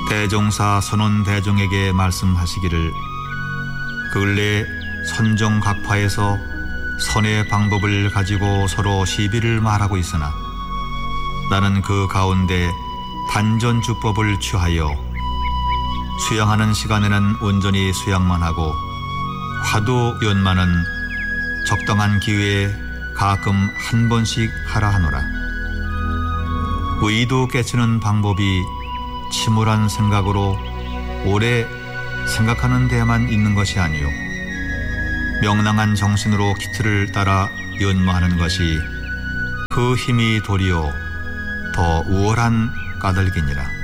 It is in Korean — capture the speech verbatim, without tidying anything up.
대종사 선원대종에게 말씀하시기를 그 근래 선종각파에서 선의 방법을 가지고 서로 시비를 말하고 있으나 나는 그 가운데 단전주법을 취하여 수양하는 시간에는 온전히 수양만 하고 화두 연마는 적당한 기회에 가끔 한 번씩 하라 하노라. 의도 깨치는 방법이 침울한 생각으로 오래 생각하는 데만 있는 것이 아니요 명랑한 정신으로 기틀을 따라 연마하는 것이 그 힘이 도리어 더 우월한 까닭이니라.